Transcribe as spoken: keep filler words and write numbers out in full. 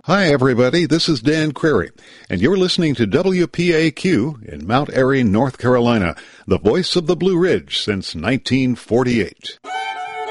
Hi, everybody. This is Dan Query, and you're listening to W P A Q in Mount Airy, North Carolina, the voice of the Blue Ridge since nineteen forty-eight.